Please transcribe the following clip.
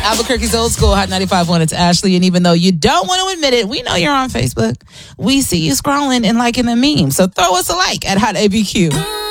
Albuquerque's Old School Hot 95.1. It's Ashley. And even though you don't want to admit it, we know you're on Facebook. We see you scrolling and liking the meme. So throw us a like at Hot ABQ.